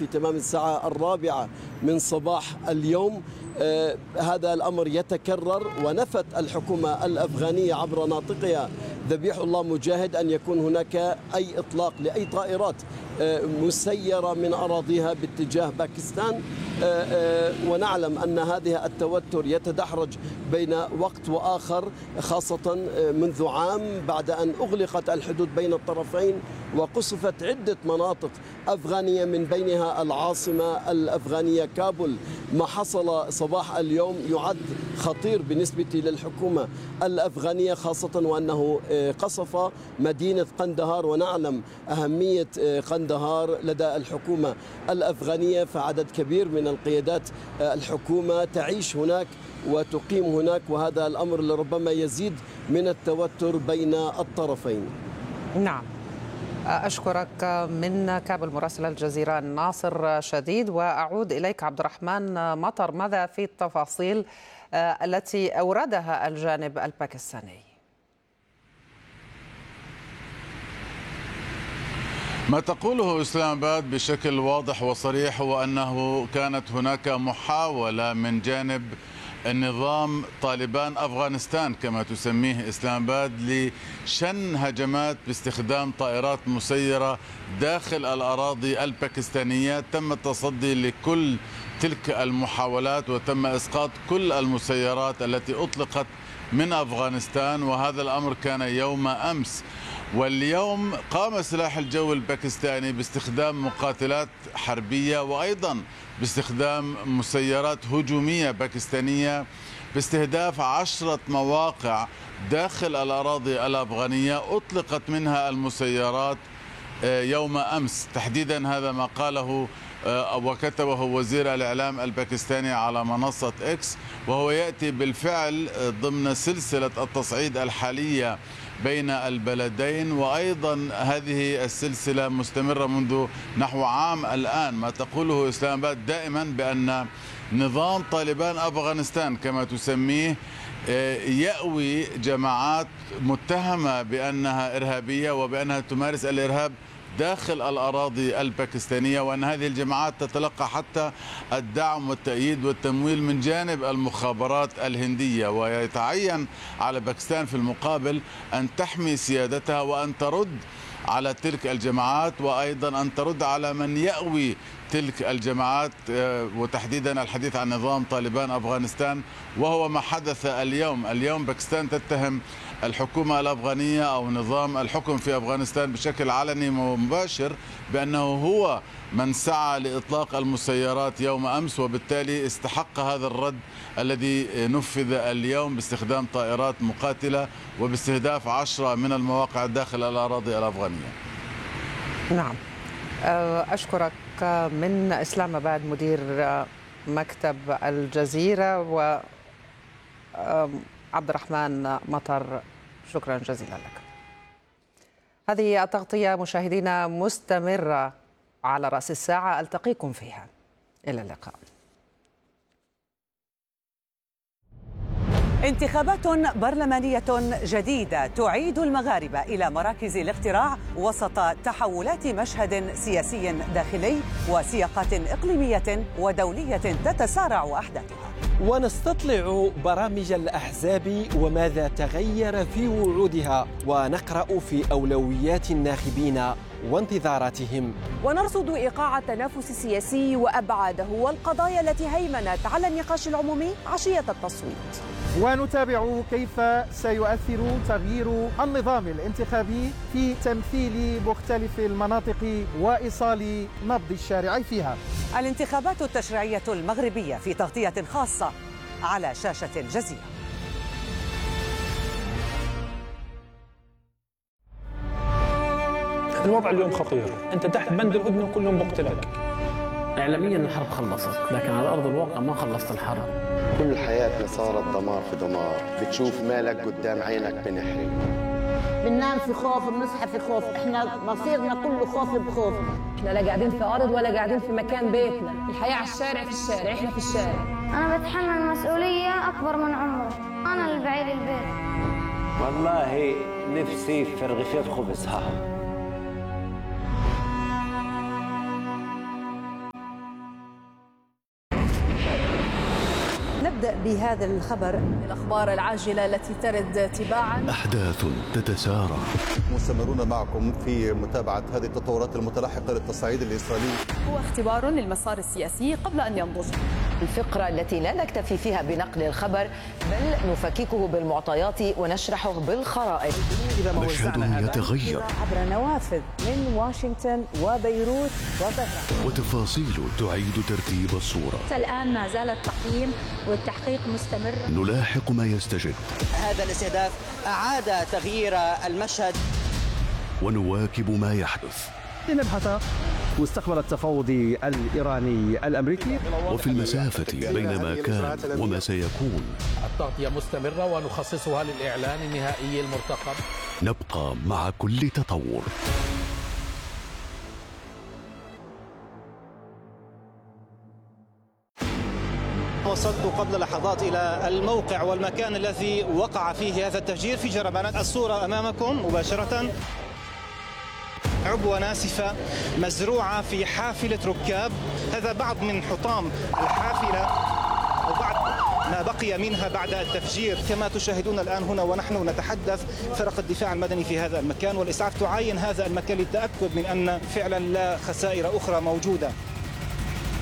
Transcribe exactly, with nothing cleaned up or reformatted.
في تمام الساعة الرابعة من صباح اليوم. آه هذا الأمر يتكرر، ونفت الحكومة الأفغانية عبر ناطقها ذبيح الله مجاهد أن يكون هناك أي إطلاق لأي طائرات آه مسيرة من أراضيها باتجاه باكستان. آه آه ونعلم أن هذه التوتر يتدحرج بين وقت وآخر، خاصة منذ عام بعد أن أغلقت الحدود بين الطرفين وقصفت عدة مناطق أفغانية من بينها العاصمة الأفغانية كابول. ما حصل صباح اليوم يعد خطير بالنسبة للحكومة الأفغانية، خاصة وأنه قصف مدينة قندهار، ونعلم أهمية قندهار لدى الحكومة الأفغانية، فعدد كبير من القيادات الحكومة تعيش هناك وتقيم هناك، وهذا الأمر لربما يزيد من التوتر بين الطرفين. نعم، أشكرك من كابل مراسل الجزيرة ناصر شديد. وأعود إليك عبد الرحمن مطر، ماذا في التفاصيل التي أوردها الجانب الباكستاني؟ ما تقوله إسلام آباد بشكل واضح وصريح هو أنه كانت هناك محاولة من جانب النظام طالبان أفغانستان كما تسميه إسلام آباد لشن هجمات باستخدام طائرات مسيرة داخل الأراضي الباكستانية. تم التصدي لكل تلك المحاولات وتم إسقاط كل المسيرات التي أطلقت من أفغانستان، وهذا الأمر كان يوم أمس. واليوم قام سلاح الجو الباكستاني باستخدام مقاتلات حربية وأيضا باستخدام مسيرات هجومية باكستانية باستهداف عشرة مواقع داخل الأراضي الأفغانية أطلقت منها المسيرات يوم أمس تحديدا. هذا ما قاله وكتبه وزير الإعلام الباكستاني على منصة إكس، وهو يأتي بالفعل ضمن سلسلة التصعيد الحالية بين البلدين، وأيضا هذه السلسلة مستمرة منذ نحو عام الآن. ما تقوله إسلام آباد دائما بأن نظام طالبان أفغانستان كما تسميه يأوي جماعات متهمة بأنها إرهابية وبأنها تمارس الإرهاب داخل الأراضي الباكستانية، وأن هذه الجماعات تتلقى حتى الدعم والتأييد والتمويل من جانب المخابرات الهندية، ويتعين على باكستان في المقابل أن تحمي سيادتها وأن ترد على تلك الجماعات، وأيضا أن ترد على من يأوي تلك الجماعات، وتحديدا الحديث عن نظام طالبان أفغانستان، وهو ما حدث اليوم. اليوم باكستان تتهم الحكومة الأفغانية أو نظام الحكم في أفغانستان بشكل علني ومباشر بأنه هو من سعى لإطلاق المسيرات يوم أمس، وبالتالي استحق هذا الرد الذي نفذ اليوم باستخدام طائرات مقاتلة وباستهداف عشرة من المواقع داخل الأراضي الأفغانية. نعم، أشكرك من إسلام آباد مدير مكتب الجزيرة، وعبد الرحمن مطر شكرا جزيلا لك. هذه التغطية مشاهدينا مستمرة على رأس الساعة، ألتقيكم فيها. إلى اللقاء. انتخابات برلمانية جديدة تعيد المغاربة إلى مراكز الاقتراع وسط تحولات مشهد سياسي داخلي وسياقات إقليمية ودولية تتسارع أحداثها. ونستطلع برامج الأحزاب وماذا تغير في وعودها، ونقرأ في أولويات الناخبين وانتظاراتهم، ونرصد إيقاع التنافس السياسي وأبعاده والقضايا التي هيمنت على النقاش العمومي عشية التصويت. ونتابع كيف سيؤثر تغيير النظام الانتخابي في تمثيل مختلف المناطق وإيصال نبض الشارع فيها. الانتخابات التشريعية المغربية في تغطية خاصة على شاشة الجزيرة. الوضع اليوم خطير، أنت تحت بند الهدنة وكلهم بقتلك. إعلاميا الحرب خلصت، لكن على أرض الواقع ما خلصت الحرب. كل حياتنا صارت دمار في دمار، بتشوف مالك قدام عينك بنحرق. بننام في خوف، بنصحى في خوف، احنا مصيرنا كله خوف بخوف. احنا لا قاعدين في أرض ولا قاعدين في مكان بيتنا، الحياة على الشارع، في الشارع، احنا في الشارع. أنا بتحمل مسؤولية أكبر من عمري، أنا اللي بعيد البيت. والله نفسي في رغيفين خبز. ها نبدأ بهذا الخبر. الأخبار العاجلة التي ترد تباعا. أحداث تتسارع. مستمرون معكم في متابعة هذه التطورات المتلاحقة للتصعيد الإسرائيلي. هو اختبار للمسار السياسي قبل أن ينضج. الفقرة التي لا نكتفي فيها بنقل الخبر بل نفككه بالمعطيات ونشرحه بالخرائط. مشهد يتغير عبر نوافذ من واشنطن وبيروت وطهران، وتفاصيل تعيد ترتيب الصورة. الآن ما زال التقييم والتحقيق مستمر. نلاحق ما يستجد. هذا الاستهداف أعاد تغيير المشهد ونواكب ما يحدث. لنبحث مستقبل التفاوض الإيراني الأمريكي. وفي المسافة بين ما كان وما سيكون. التغطية مستمرة ونخصصها للإعلان النهائي المرتقب. نبقى مع كل تطور. وصلت قبل لحظات إلى الموقع والمكان الذي وقع فيه هذا التفجير في جربانات. الصورة أمامكم مباشرة، عبوة ناسفة مزروعة في حافلة ركاب. هذا بعض من حطام الحافلة أو بعض ما بقي منها بعد التفجير. كما تشاهدون الآن هنا ونحن نتحدث، فرق الدفاع المدني في هذا المكان والإسعاف تعاين هذا المكان للتأكد من أن فعلا لا خسائر أخرى موجودة.